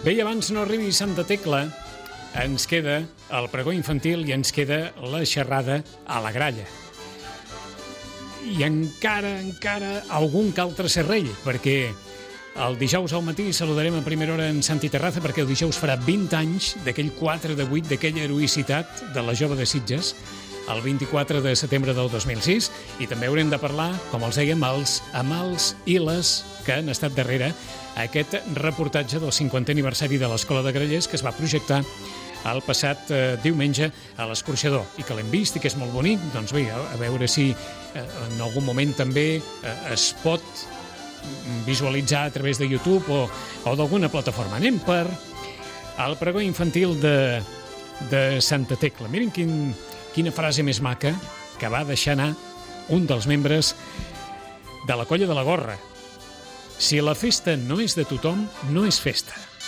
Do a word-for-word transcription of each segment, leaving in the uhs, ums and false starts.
Bé, i abans no arribi Santa Tecla, ens queda el pregó infantil i ens queda la xerrada a la gralla. I encara, encara, algun cal tracerrell, perquè el dijous al matí saludarem a primera hora en Santi Terraza, perquè el dijous farà vint anys d'aquell quatre de vuit, d'aquella heroïcitat de la jove de Sitges, el vint-i-quatre de setembre del dos mil sis, i també haurem de parlar, com els dèiem, els amb els i les que han estat darrere aquest reportatge del cinquantè aniversari de l'Escola de Grallers que es va projectar el passat eh, diumenge a l'Escorxador, i que l'hem vist i que és molt bonic. Doncs bé, a, a veure si eh, en algun moment també eh, es pot visualitzar a través de YouTube o, o d'alguna plataforma. Anem per el pregó infantil de, de Santa Tecla. Miren quin, quina frase més maca que va deixar anar un dels membres de la Colla de la Gorra. Si la festa no és de tothom, no és festa.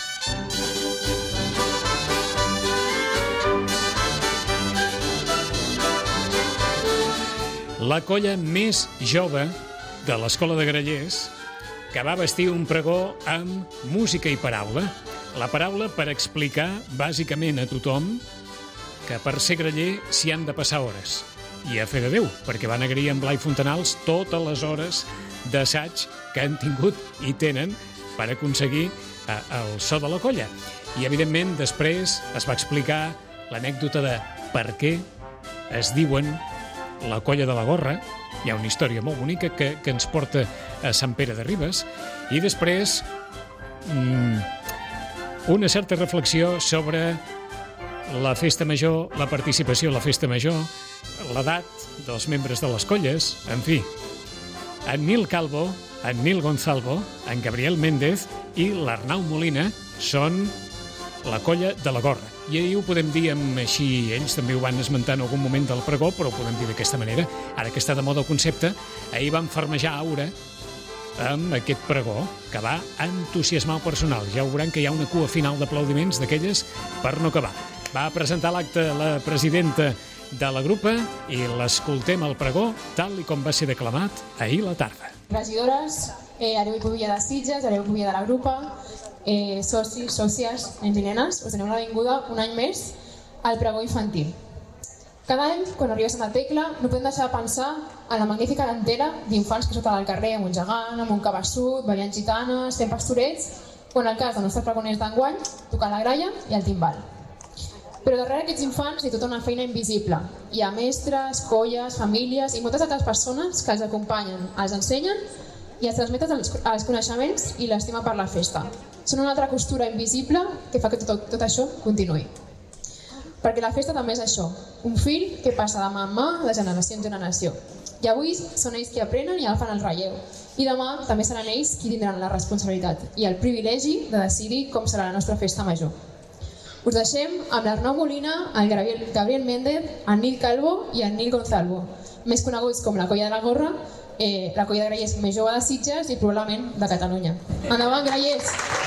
La colla més jove de l'Escola de Grallers, que va vestir un pregó amb música i paraula. La paraula per explicar bàsicament a tothom que per ser graller s'hi han de passar hores. I a fe de Déu, perquè van agrair amb Blai Fontanals totes les hores d'assaig que han tingut i tenen per aconseguir eh, el so de la colla. I, evidentment, després es va explicar l'anècdota de per què es diuen la Colla de la Gorra. Hi ha una història molt bonica que, que ens porta a Sant Pere de Ribes. I després mmm, una certa reflexió sobre la festa major, la participació a la festa major, l'edat dels membres de les colles, en fi. En Nil Calvo, en Nil Gonzalvo, en Gabriel Méndez i l'Arnau Molina són la Colla de la Gorra. I ahir ho podem dir amb així, ells també ho van esmentar en algun moment del pregó, però ho podem dir d'aquesta manera. Ara que està de moda el concepte, ahir van farmejar Aura amb aquest pregó que va entusiasmar el personal. Ja veuran que hi ha una cua final d'aplaudiments d'aquelles per no acabar. Va presentar l'acte la presidenta de la grupa i l'escoltem al pregó tal i com va ser declamat ahir a la tarda. Regidores, eh, hereu i pubilla de Sitges, hereu i pubilla de la grupa, eh, socis, sòcies, nens i nenes, us doneu la benvinguda un any més al pregó infantil. Cada any, quan arriba Santa Tecla, no podem deixar de pensar en la magnífica dentera d'infants que sota al carrer amb un gegant, amb un cabeçut, ballant gitanes, fent pastorets, o en el cas dels nostres pregoners d'enguany, tocant la gralla i el timbal. Però darrere aquests infants hi ha tota una feina invisible. Hi ha mestres, colles, famílies i moltes altres persones que els acompanyen, els ensenyen i els transmeten els, els coneixements i l'estima per la festa. Són una altra costura invisible que fa que tot, tot això continuï. Perquè la festa també és això, un fil que passa de mà en mà, de generació en generació. I avui són ells qui aprenen i agafen el relleu. I demà també seran ells qui tindran la responsabilitat i el privilegi de decidir com serà la nostra festa major. Us deixem amb l'Arnau Molina, el Gabriel Méndez, el Nil Calvo i el Nil Gonzalvo, més coneguts com la Colla de la Gorra, eh, la colla de grallers més jove de Sitges i probablement de Catalunya. Endavant, grallers!